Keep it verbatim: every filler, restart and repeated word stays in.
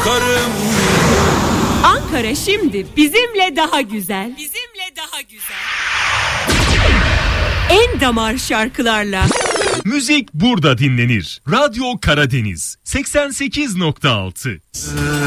karım. Ankara şimdi bizimle daha güzel. Bizimle daha güzel. En damar şarkılarla. Müzik burada dinlenir. Radyo Karadeniz seksen sekiz nokta altı.